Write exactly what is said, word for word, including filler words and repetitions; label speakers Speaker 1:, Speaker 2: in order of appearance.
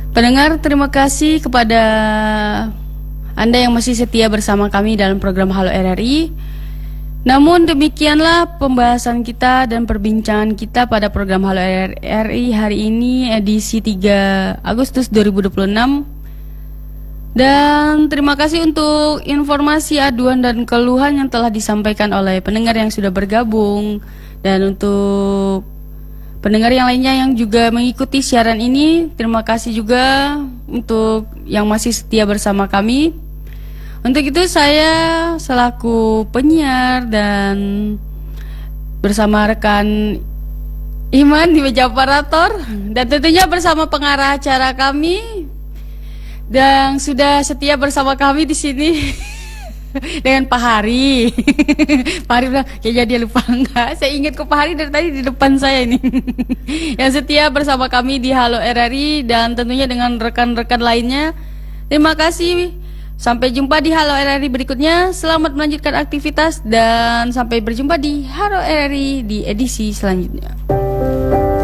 Speaker 1: Pendengar, terima kasih kepada Anda yang masih setia bersama kami dalam program Halo R R I. Namun demikianlah pembahasan kita dan perbincangan kita pada program Halo R R I hari ini edisi tiga Agustus dua ribu dua puluh enam. Dan terima kasih untuk informasi, aduan, dan keluhan yang telah disampaikan oleh pendengar yang sudah bergabung. Dan untuk pendengar yang lainnya yang juga mengikuti siaran ini, terima kasih juga untuk yang masih setia bersama kami. Untuk itu saya selaku penyiar dan bersama rekan Iman di meja operator, dan tentunya bersama pengarah acara kami dan sudah setia bersama kami di sini dengan Pak Hari. Pak Hari bilang, kayaknya dia lupa enggak. Saya ingat ke Pak Hari dari tadi di depan saya ini. Yang setia bersama kami di Halo R R I dan tentunya dengan rekan-rekan lainnya. Terima kasih. Sampai jumpa di Halo R R I berikutnya. Selamat melanjutkan aktivitas dan sampai berjumpa di Halo R R I di edisi selanjutnya.